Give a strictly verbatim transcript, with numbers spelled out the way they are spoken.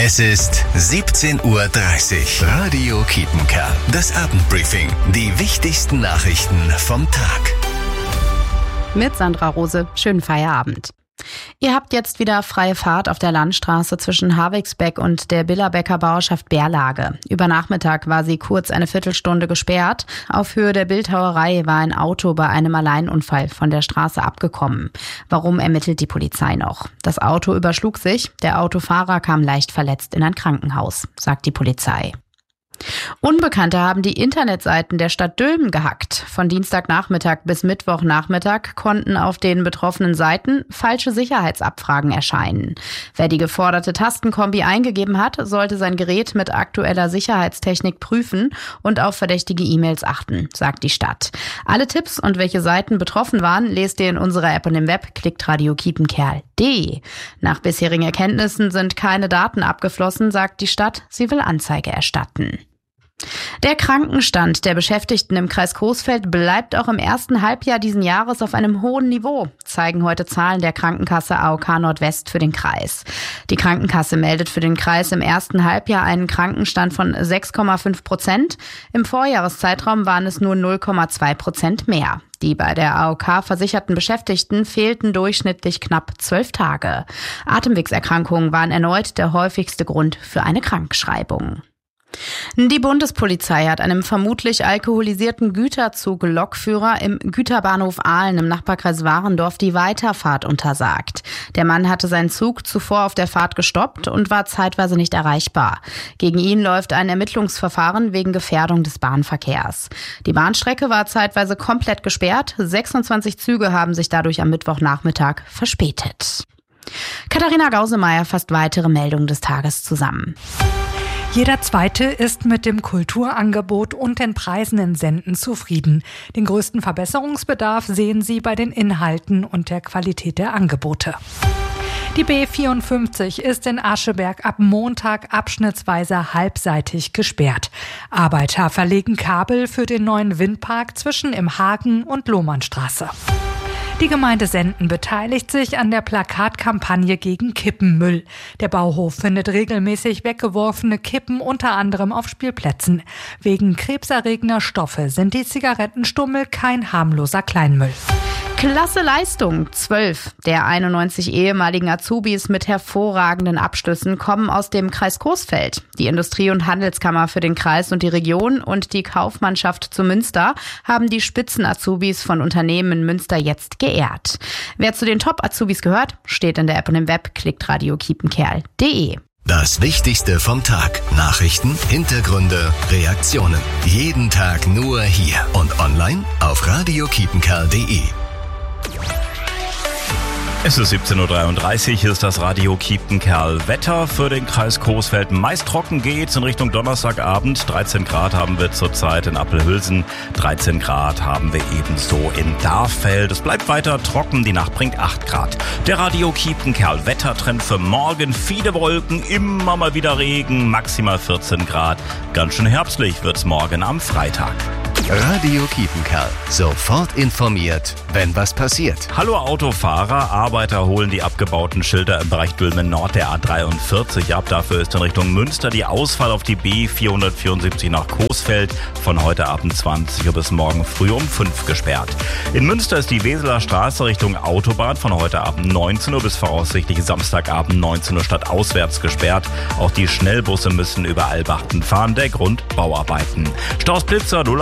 Es ist siebzehn Uhr dreißig. Radio Kiepenkerl. Das Abendbriefing. Die wichtigsten Nachrichten vom Tag. Mit Sandra Rose. Schönen Feierabend. Ihr habt jetzt wieder freie Fahrt auf der Landstraße zwischen Havigsbeck und der Billerbecker Bauerschaft Berlage. Über Nachmittag war sie kurz eine Viertelstunde gesperrt. Auf Höhe der Bildhauerei war ein Auto bei einem Alleinunfall von der Straße abgekommen. Warum, ermittelt die Polizei noch. Das Auto überschlug sich. Der Autofahrer kam leicht verletzt in ein Krankenhaus, sagt die Polizei. Unbekannte haben die Internetseiten der Stadt Dülmen gehackt. Von Dienstagnachmittag bis Mittwochnachmittag konnten auf den betroffenen Seiten falsche Sicherheitsabfragen erscheinen. Wer die geforderte Tastenkombi eingegeben hat, sollte sein Gerät mit aktueller Sicherheitstechnik prüfen und auf verdächtige E-Mails achten, sagt die Stadt. Alle Tipps und welche Seiten betroffen waren, lest ihr in unserer App und im Web, klickt radio kiepenkerl punkt de. Nach bisherigen Erkenntnissen sind keine Daten abgeflossen, sagt die Stadt, sie will Anzeige erstatten. Der Krankenstand der Beschäftigten im Kreis Coesfeld bleibt auch im ersten Halbjahr diesen Jahres auf einem hohen Niveau, zeigen heute Zahlen der Krankenkasse A O K Nordwest für den Kreis. Die Krankenkasse meldet für den Kreis im ersten Halbjahr einen Krankenstand von sechs Komma fünf Prozent. Im Vorjahreszeitraum waren es nur null Komma zwei Prozent mehr. Die bei der A O K versicherten Beschäftigten fehlten durchschnittlich knapp zwölf Tage. Atemwegserkrankungen waren erneut der häufigste Grund für eine Krankschreibung. Die Bundespolizei hat einem vermutlich alkoholisierten Güterzug-Lokführer im Güterbahnhof Ahlen im Nachbarkreis Warendorf die Weiterfahrt untersagt. Der Mann hatte seinen Zug zuvor auf der Fahrt gestoppt und war zeitweise nicht erreichbar. Gegen ihn läuft ein Ermittlungsverfahren wegen Gefährdung des Bahnverkehrs. Die Bahnstrecke war zeitweise komplett gesperrt. sechsundzwanzig Züge haben sich dadurch am Mittwochnachmittag verspätet. Katharina Gausemeyer fasst weitere Meldungen des Tages zusammen. Jeder Zweite ist mit dem Kulturangebot und den Preisen in Senden zufrieden. Den größten Verbesserungsbedarf sehen sie bei den Inhalten und der Qualität der Angebote. Die B vierundfünfzig ist in Ascheberg ab Montag abschnittsweise halbseitig gesperrt. Arbeiter verlegen Kabel für den neuen Windpark zwischen Im Hagen und Lohmannstraße. Die Gemeinde Senden beteiligt sich an der Plakatkampagne gegen Kippenmüll. Der Bauhof findet regelmäßig weggeworfene Kippen unter anderem auf Spielplätzen. Wegen krebserregender Stoffe sind die Zigarettenstummel kein harmloser Kleinmüll. Klasse Leistung. Zwölf der einundneunzig ehemaligen Azubis mit hervorragenden Abschlüssen kommen aus dem Kreis Coesfeld. Die Industrie- und Handelskammer für den Kreis und die Region und die Kaufmannschaft zu Münster haben die Spitzen-Azubis von Unternehmen in Münster jetzt geehrt. Wer zu den Top-Azubis gehört, steht in der App und im Web, klickt radio kiepenkerl punkt de. Das Wichtigste vom Tag. Nachrichten, Hintergründe, Reaktionen. Jeden Tag nur hier und online auf radio kiepenkerl punkt de. Es ist siebzehn Uhr dreiunddreißig, hier ist das Radio Kiepenkerl. Wetter für den Kreis Coesfeld. Meist trocken geht's in Richtung Donnerstagabend. dreizehn Grad haben wir zurzeit in Appelhülsen. dreizehn Grad haben wir ebenso in Darfeld. Es bleibt weiter trocken, die Nacht bringt acht Grad. Der Radio Kiepenkerl Wettertrend für morgen. Viele Wolken, immer mal wieder Regen, maximal vierzehn Grad. Ganz schön herbstlich wird's morgen am Freitag. Radio Kiepenkerl. Sofort informiert, wenn was passiert. Hallo Autofahrer, Arbeiter holen die abgebauten Schilder im Bereich Dülmen Nord der A dreiundvierzig ab. Dafür ist in Richtung Münster die Ausfahrt auf die B vierhundertvierundsiebzig nach Coesfeld von heute Abend zwanzig Uhr bis morgen früh um fünf gesperrt. In Münster ist die Weseler Straße Richtung Autobahn von heute Abend neunzehn Uhr bis voraussichtlich Samstagabend neunzehn Uhr stadtauswärts gesperrt. Auch die Schnellbusse müssen über Albachten fahren. Der Grund Bauarbeiten. Staus Blitzer